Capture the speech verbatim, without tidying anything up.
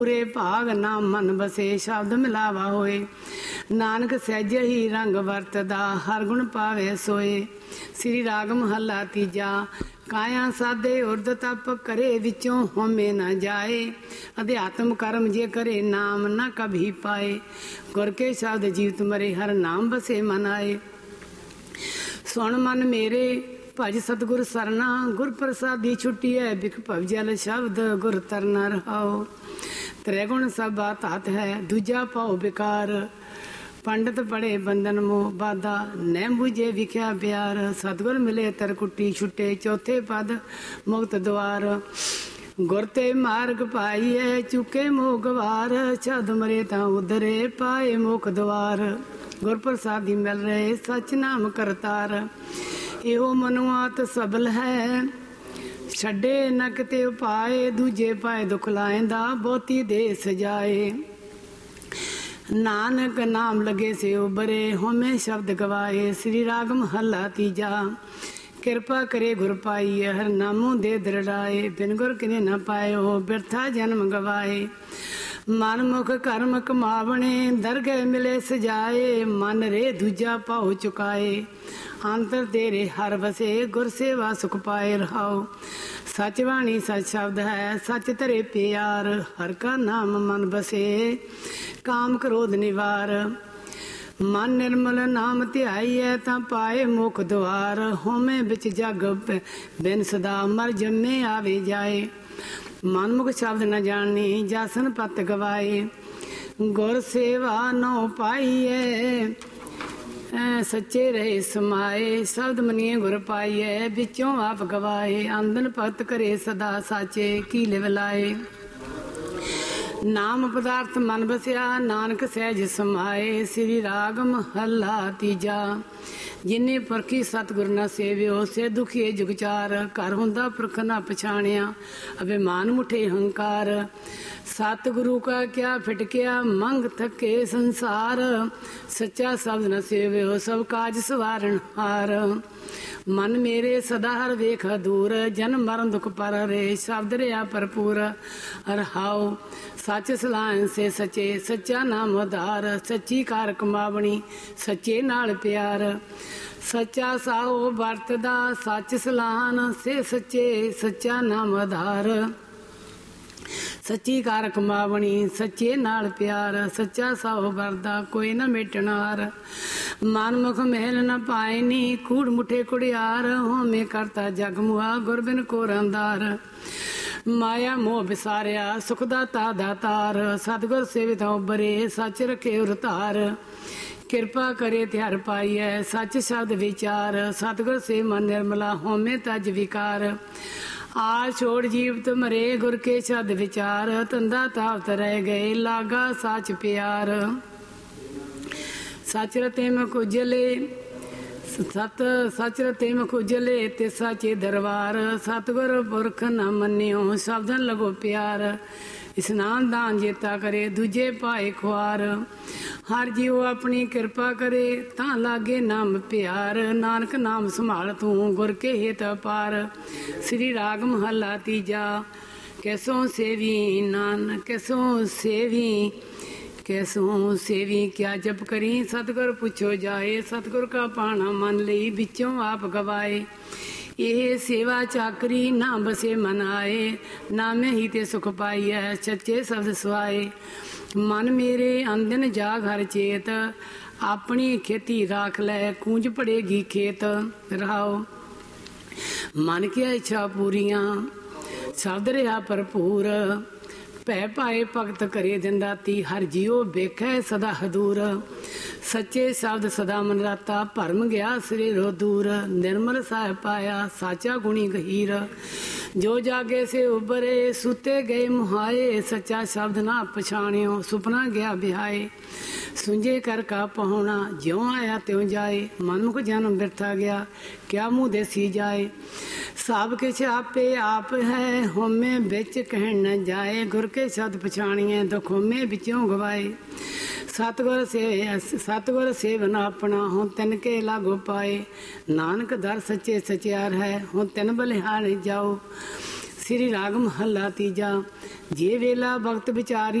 पूरे भाग नाम मन बसे शब्द मिलावा होए। नानक सहज ही रंग वरतदा हर गुण पावे सोए। श्री राग महला तीजा। काया साधे उर्द तप करे विचों होमे न जाए। अध्यात्म कर्म जे करे नाम न कभी पाए। गुर के शब्द जीवत मरे हर नाम बसे मन आए। सुन मन मेरे भज सतगुर सरना गुर प्रसादी छुट्टी है बिख भवजल शब्द गुर तरना रहाओ। त्रिगुण सब तात है दूजा पाओ बेकार। पंडित पढ़े बंधन मोह बाधा न बुझे विख्या प्यार। सतगुर मिले तरकुटी छुटे चौथे पद मुक्त द्वार। गुर ते मार्ग पाइए चुके मोह गवार। छद मरे ता उधरे पाए मुख द्वार। गुर प्रसादी मिल रहे सच नाम करतार। एहो मनुआत सबल है छड़े न किते उपाए। दूजे पाए दुख लाएंदा बहुती दे सजाए। नानक नाम लगे से उबरे होमे शब्द गवाए। श्री राग महला तीजा। कृपा करे गुर पाइए हर नामों दे दृढ़ाए। बिन गुर किने न पाए हो बिरथा जन्म गवाए। मन मुख कर्म कमावणे दरगह मिले सजाए। मन रे दूजा पाओ चुकाए। अंतर तेरे हर बसे गुर सेवा सुख पाए रहाओ। सच वाणी सच शब्द है सच तरे प्यार। हर का नाम मन बसे काम क्रोध निवार। मन निर्मल नाम ध्याइए ता पाए मुख द्वार। होमे बिच जग बिन सदा मर जम्मे आवे जाए। मन मुख शब्द न जानी जासन पत गवाए। गुर सेवा नौ पाइए सच्चे रहे समाए। शब्द मनिए गुर पाइए बिचों आप गवाए। आंदन भगत करे सदा साचे की लिव लाए। नाम पदार्थ मन बसिया नानक सहज समाए। श्री राग महला तीजा। जिन्ने परखी सतगुर न सेवियो से दुखिए जुगचार। घर हुंदा पुरख न पछाणिया अभिमान मुठे हंकार। सतगुरु का क्या फिटकिया मंग थके संसार। सच्चा शब्द न सेवियो सब काज सवारण हार। मन मेरे सदा हर वेख दूर जन्म मरण दुख पर रे। शब्द रहा भरपूर रहाओ। सच सलाहन से सचे सच्चा नाम उधार। सच्ची कार कमावणी सच्चे नाल प्यार। सच्चा साओ वरतदा सच सलाहन से सच्चे सच्चा नाम उधार। सच्ची कार कमावणी सच्चे नाल प्यार। सच्चा साओ वरदा कोई न मेटनार। मन मुख महल न पायनी कूड़ मुठे कुड़ियार। होमे करता जग मुआ गुरबिन को रंदार। माया मोह बिसारिया सुखदाता दातार। सतगुर सेवित उबरे सच रखे उरतार। कृपा करे त्यार पाइए सच शब्द विचार। सतगुर से मन निर्मला होमे तज विकार। आ छोड़ जीवत मरे गुर के शब्द विचार। तंदा तावत रह गए लागा साच प्यार। सच रते में कुजले सत सच रते में खुजले ते साचे दरबार। सतगुर पुरख न मनियो शब्दन लगो प्यार। स्नान दान जेता करे दूजे पाए खुआर। हर जीव अपनी कृपा करे ता लागे नाम प्यार। नानक नाम संभाल तू गुर के हित पार। श्री राग महला तीजा। कैसो सेवी नानक कैसो सेवी कैसो सेवी क्या जप करी सतगुर पुछो जाए। सतगुर का पाना मन लई बिचों आप गवाए। ये सेवा चाकरी ना बसे मन आए। नामे ही ते सुख पाइए सच्चे शब्द सुआए। मन मेरे अंदन जाग हर चेत अपनी खेती राख लै कूंज पड़ेगी खेत रहाओ। मन की इच्छा पूरियां शब्द रहा भरपूर। भै पाए भगत करे दिन राती हर जियो बेखै सदा हदूर। सच्चे शब्द सदा मन राता भरम गया सिरे दूर। निर्मल साह पाया साचा गुणी गहीर। जो जागे से उबरे सुते गए मुहाए। सच्चा शब्द ना पछाणियो सुपना गया बिहाए। सुंझे कर का पहुना ज्यों आया त्यों जाए। मनमुख जन्म बिरथा गया क्या मुँह देसी जाए। सब किछ आपे आप है होमे बिच कहन न जाए। गुर के शब्द पछाणिए दुख होमे बिचों गवाए। सतगुर से सतगुर सेवन अपना हूँ तिन के लागो पाए। नानक दर सच्चे सचियार है हूँ तिन बलिहार जाओ। ਸ੍ਰੀ ਰਾਗ ਮਹੱਲਾ ਤੀਜਾ। ਜੇ ਵੇਲਾ ਭਗਤ ਵਿਚਾਰੀ